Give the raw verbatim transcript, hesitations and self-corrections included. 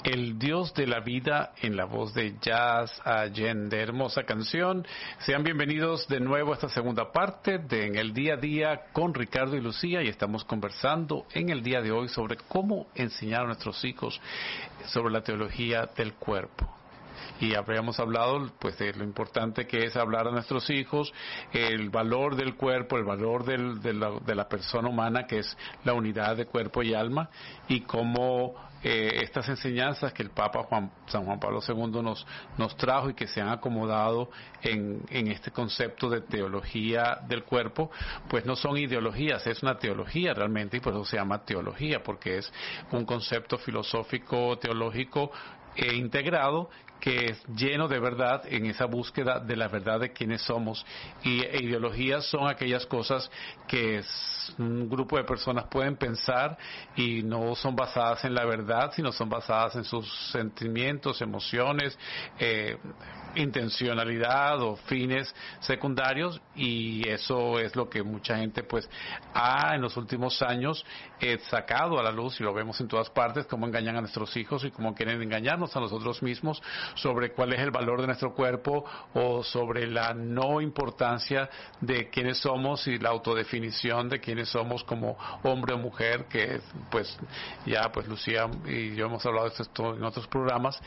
El Dios de la vida, en la voz de Jazz Allende. Hermosa canción. Sean bienvenidos de nuevo a esta segunda parte de En el Día a Día con Ricardo y Lucía, y estamos conversando en el día de hoy sobre cómo enseñar a nuestros hijos sobre la teología del cuerpo. Y habríamos hablado pues de lo importante que es hablar a nuestros hijos, el valor del cuerpo, el valor del, de, la, de la persona humana, que es la unidad de cuerpo y alma, y cómo eh, estas enseñanzas que el Papa Juan, San Juan Pablo segundo nos, nos trajo y que se han acomodado en, en este concepto de teología del cuerpo, pues no son ideologías, es una teología realmente, y por eso se llama teología, porque es un concepto filosófico, teológico, e integrado, que es lleno de verdad en esa búsqueda de la verdad de quiénes somos. Y e ideologías son aquellas cosas que es, un grupo de personas pueden pensar y no son basadas en la verdad, sino son basadas en sus sentimientos, emociones, eh, intencionalidad o fines secundarios, y eso es lo que mucha gente pues ha en los últimos años eh, sacado a la luz, y lo vemos en todas partes, cómo engañan a nuestros hijos y cómo quieren engañarnos a nosotros mismos sobre cuál es el valor de nuestro cuerpo, o sobre la no importancia de quiénes somos y la autodefinición de quiénes somos como hombre o mujer, que pues ya pues Lucía y yo hemos hablado de esto en otros programas,